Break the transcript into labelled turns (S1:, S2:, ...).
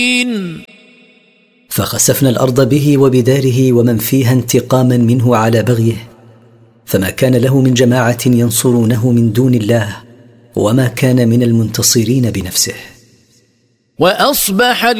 S1: فخسفنا الأرض به وبداره ومن فيها انتقاما منه على بغيه، فما كان له من جماعة ينصرونه من دون الله، وما كان من المنتصرين بنفسه.
S2: وأصبح